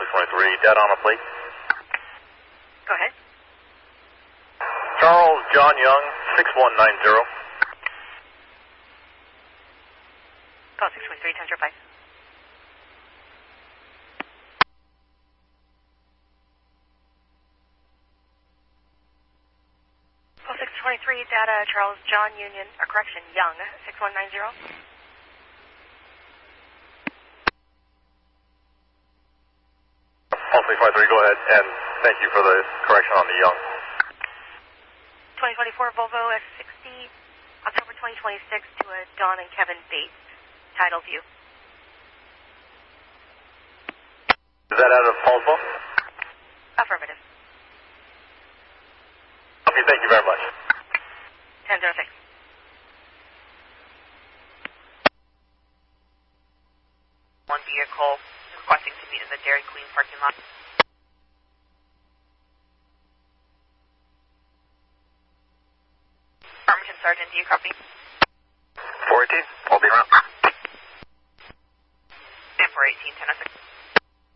623, dead on a plate. Go ahead. Charles John Young, 6190. Call 623, 10-5. Call 623, data Charles John Union, Young, 6190. Call 623, go ahead, and thank you for the correction on the Young. 2024 Volvo S60, October 2026 to a Don and Kevin Bates, Tidal View. Is that out of Paulsville? Affirmative. Okay, thank you very much. 10-6. One vehicle requesting to meet in the Dairy Queen parking lot. Farmington Sergeant, do you copy? 418, I'll be around.